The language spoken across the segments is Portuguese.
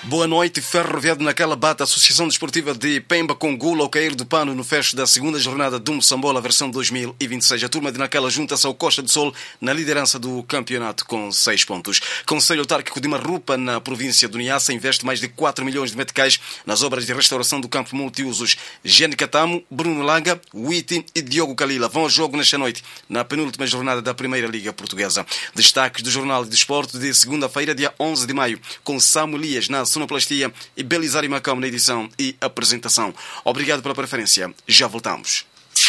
Boa noite. Ferroviário naquela bata a Associação Desportiva de Pemba com golo ao cair do pano no fecho da segunda jornada do Moçambola, versão 2026. A turma de naquela junta-se ao Costa do Sol na liderança do campeonato com 6 pontos. Conselho Autárquico de Marrupa, na província do Niassa, investe mais de 4 milhões de meticais nas obras de restauração do campo multiusos. Gene Catamo, Bruno Langa, Witi e Diogo Kalila vão ao jogo nesta noite, na penúltima jornada da Primeira Liga Portuguesa. Destaques do Jornal de Desporto de segunda-feira, dia 11 de maio, com Samuel Elias na sonoplastia e Belizari Macão na edição e apresentação. Obrigado pela preferência. Já voltamos.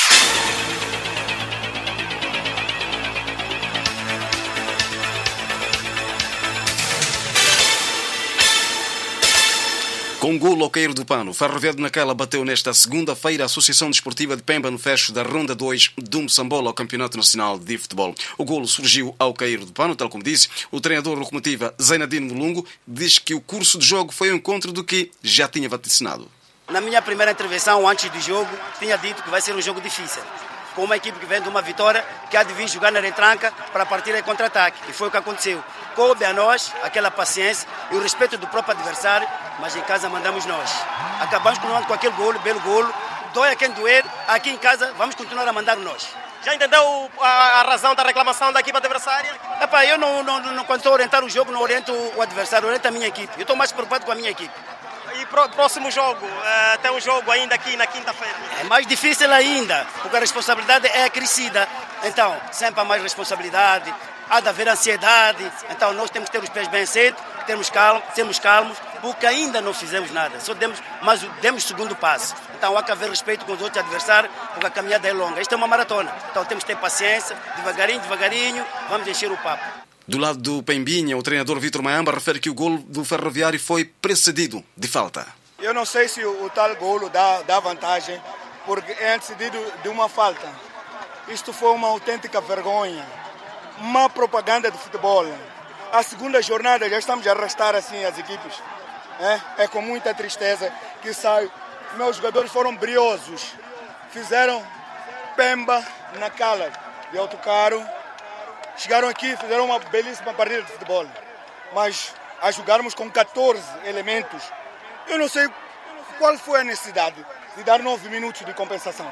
Com golo ao cair do pano, Ferroviário naquela bateu nesta segunda-feira a Associação Desportiva de Pemba no fecho da Ronda 2 do Moçambola ao Campeonato Nacional de Futebol. O golo surgiu ao cair do pano, tal como disse. O treinador locomotiva Zainadine Mulungo diz que o curso de jogo foi ao encontro do que já tinha vaticinado. Na minha primeira intervenção, antes do jogo, tinha dito que vai ser um jogo difícil. Com uma equipe que vem de uma vitória, que há de vir jogar na retranca para partir em contra-ataque. E foi o que aconteceu. Coube a nós aquela paciência e o respeito do próprio adversário, mas em casa mandamos nós. Acabamos com aquele golo, belo golo. Dói a quem doer, aqui em casa vamos continuar a mandar nós. Já entendeu a razão da reclamação da equipe adversária? Eu quando estou a orientar o jogo, não oriento o adversário, oriento a minha equipe. Eu estou mais preocupado com a minha equipe. E próximo jogo, tem um jogo ainda aqui na quinta-feira. É mais difícil ainda, porque a responsabilidade é acrescida. Então, sempre há mais responsabilidade, há de haver ansiedade. Então, nós temos que ter os pés bem assentos, sermos calmos, porque ainda não fizemos nada. Só demos o segundo passo. Então, há que haver respeito com os outros adversários, porque a caminhada é longa. Isto é uma maratona. Então, temos que ter paciência, devagarinho, vamos encher o papo. Do lado do Pembinha, o treinador Vítor Mayamba refere que o golo do Ferroviário foi precedido de falta. Eu não sei se o tal golo dá vantagem, porque é antecedido de uma falta. Isto foi uma autêntica vergonha, uma propaganda de futebol. A segunda jornada já estamos a arrastar assim as equipes. É com muita tristeza que saio. Meus jogadores foram briosos, fizeram Pemba na cala de autocarro. Chegaram aqui, fizeram uma belíssima partida de futebol. Mas a jogarmos com 14 elementos, eu não sei qual foi a necessidade de dar 9 minutos de compensação.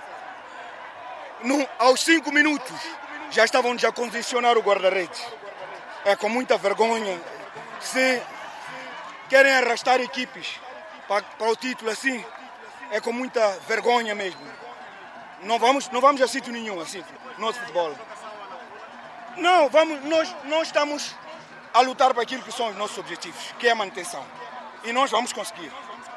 Aos 5 minutos já estavam a condicionar o guarda-redes. É com muita vergonha. Se querem arrastar equipes para o título assim, é com muita vergonha mesmo. Não vamos a sítio nenhum assim, nosso futebol. Não, nós estamos a lutar para aquilo que são os nossos objetivos, que é a manutenção. E nós vamos conseguir.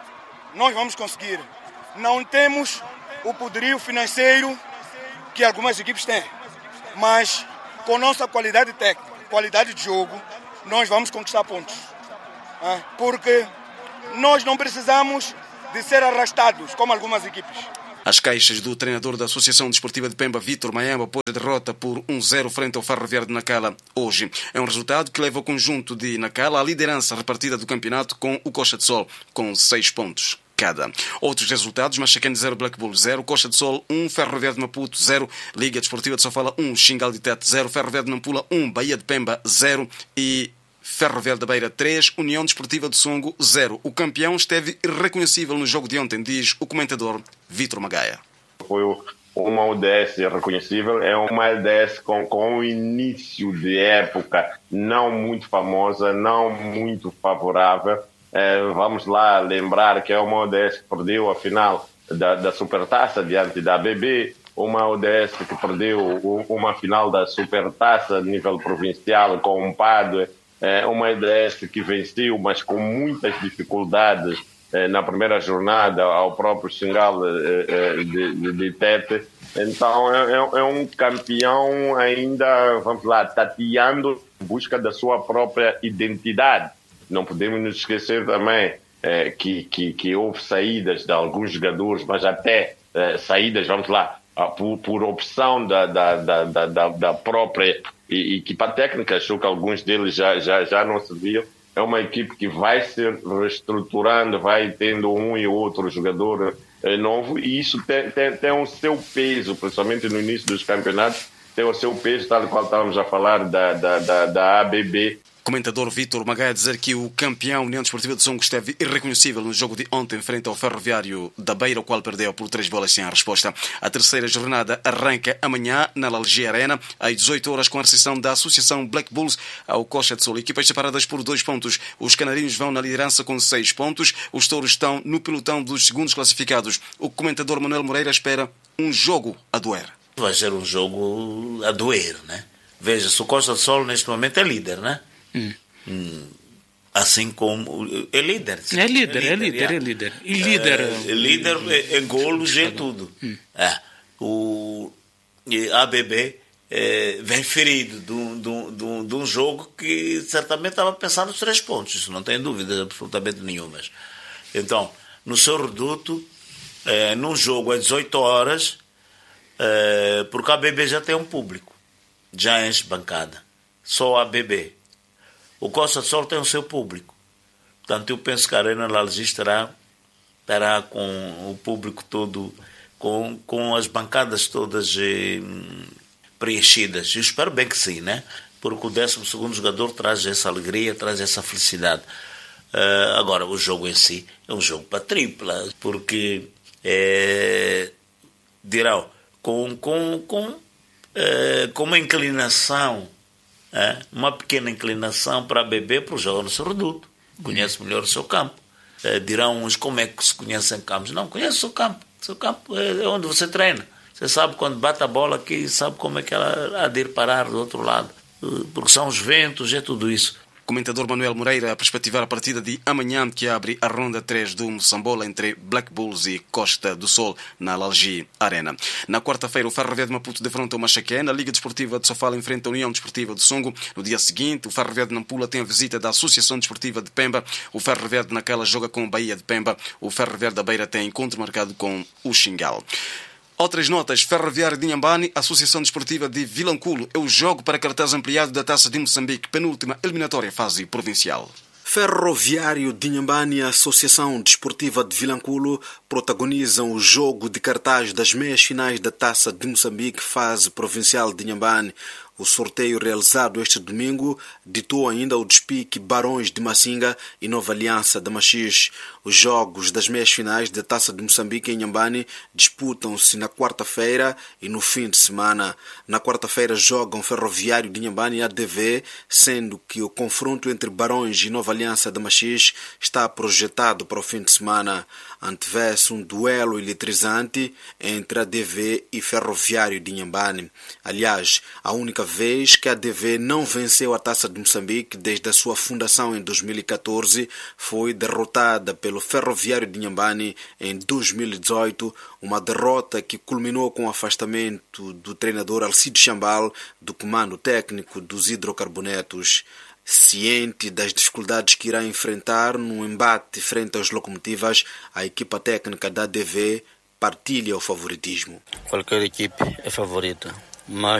Não temos o poderio financeiro que algumas equipes têm, mas com nossa qualidade técnica, qualidade de jogo, nós vamos conquistar pontos. Porque nós não precisamos de ser arrastados como algumas equipes. As queixas do treinador da Associação Desportiva de Pemba, Vítor Mayamba, após a derrota por 1-0 frente ao Ferroviário de Nacala hoje. É um resultado que leva o conjunto de Nacala à liderança repartida do campeonato com o Costa de Sol, com 6 pontos cada. Outros resultados: Machacane 0, Black Bull 0, Costa de Sol 1, Ferroviário de Maputo 0, Liga Desportiva de Sofala 1, Xingal de Tete 0, Ferroviário de Nampula 1, Bahia de Pemba 0 e Ferroviário da Beira 3, União Desportiva de Songo 0. O campeão esteve irreconhecível no jogo de ontem, diz o comentador Vítor Magaia. Foi uma ODS reconhecível, é uma ODS com um início de época não muito famosa, não muito favorável. Vamos lá lembrar que é uma ODS que perdeu a final da Supertaça diante da ABB, uma ODS que perdeu uma final da Supertaça a nível provincial com um Padre. Uma ODS que venceu, mas com muitas dificuldades na primeira jornada ao próprio Xingal de Tete. Então é um campeão ainda, vamos lá, tateando em busca da sua própria identidade. Não podemos nos esquecer também que houve saídas de alguns jogadores, mas até saídas, vamos lá, por opção da própria equipa técnica. Achou que alguns deles já não serviam. É uma equipe que vai se reestruturando, vai tendo um e outro jogador novo, e isso tem o seu peso, principalmente no início dos campeonatos, tem o seu peso, tal qual estávamos a falar da ABB. Comentador Vítor Magaia dizer que o campeão União Desportiva de Songo esteve irreconhecível no jogo de ontem frente ao Ferroviário da Beira, o qual perdeu por 3 bolas sem a resposta. A terceira jornada arranca amanhã na Lalgia Arena, às 18 horas, com a recepção da Associação Black Bulls ao Coxa de Sol. Equipas separadas por 2 pontos. Os canarinhos vão na liderança com 6 pontos. Os touros estão no pelotão dos segundos classificados. O comentador Manuel Moreira espera um jogo a doer. Vai ser um jogo a doer, né? Veja-se, o Costa do Sol neste momento é líder, né? Assim como... É líder. É líder. E líder... É líder em golos e tudo. O ABB vem ferido de um jogo que certamente estava pensando nos 3 pontos. Isso não tem dúvida absolutamente nenhuma. Então, no seu reduto, num jogo às 18 horas, porque a ABB já tem um público. Já enche bancada. Só a ABB. O Costa do Sol tem o seu público. Portanto, eu penso que a Arena Lalgia estará com o público todo, com as bancadas todas preenchidas. Eu espero bem que sim, né? Porque o 12º jogador traz essa alegria, traz essa felicidade. Agora, o jogo em si é um jogo para tripla, porque dirão, com uma inclinação, uma pequena inclinação para beber, para jogar no seu reduto. Conhece melhor o seu campo. Dirão uns como é que se conhecem campos. Não, conhece o seu campo. O seu campo é onde você treina. Você sabe quando bate a bola aqui, sabe como é que ela há de ir parar do outro lado. Porque são os ventos, é tudo isso. Comentador Manuel Moreira a perspectivar a partida de amanhã, que abre a ronda 3 do Moçambola entre Black Bulls e Costa do Sol na Lalgia Arena. Na quarta-feira, o Ferroviário de Maputo defronta o Machaqué. Na Liga Desportiva de Sofala enfrenta a União Desportiva de Songo. No dia seguinte, o Ferroviário de Nampula tem a visita da Associação Desportiva de Pemba. O Ferroviário de Nacala joga com o Bahia de Pemba. O Ferroviário da Beira tem encontro marcado com o Xingal. Outras notas: Ferroviário de Inhambane, Associação Desportiva de Vilanculo. É o jogo para cartaz ampliado da Taça de Moçambique, penúltima eliminatória fase provincial. Ferroviário de Inhambane e a Associação Desportiva de Vilanculo protagonizam o jogo de cartaz das meias finais da Taça de Moçambique, fase provincial de Inhambane. O sorteio realizado este domingo ditou ainda o despique Barões de Massinga e Nova Aliança da Machixe. Os jogos das meias finais da Taça de Moçambique em Inhambane disputam-se na quarta-feira e no fim de semana. Na quarta-feira jogam Ferroviário de Inhambane e ADV, sendo que o confronto entre Barões e Nova Aliança da Machixe está projetado para o fim de semana. Antevê-se um duelo eletrizante entre ADV e Ferroviário de Inhambane. Aliás, a única vez que a ADV não venceu a Taça de Moçambique desde a sua fundação em 2014 foi derrotada pelo Ferroviário de Inhambane em 2018, uma derrota que culminou com o afastamento do treinador Alcides Chambal do comando técnico dos hidrocarbonetos. Ciente das dificuldades que irá enfrentar no embate frente aos Locomotivas, a equipa técnica da ADV partilha o favoritismo. Qualquer equipe é favorita, mas